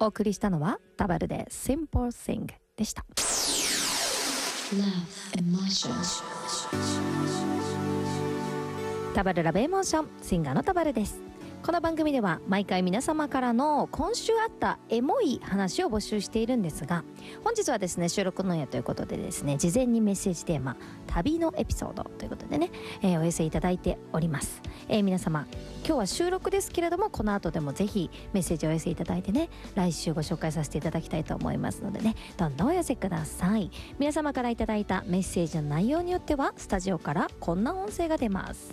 お送りしたのはタバルで Simple Thing でした。 Love Emotion。 タバルラブエモーション、シンガーのタバルです。この番組では毎回皆様からの今週あったエモい話を募集しているんですが、本日はですね収録の夜ということでですね、事前にメッセージテーマ旅のエピソードということでね、お寄せいただいております。皆様今日は収録ですけれども、この後でもぜひメッセージをお寄せいただいてね、来週ご紹介させていただきたいと思いますのでね、どんどんお寄せください。皆様からいただいたメッセージの内容によってはスタジオからこんな音声が出ます。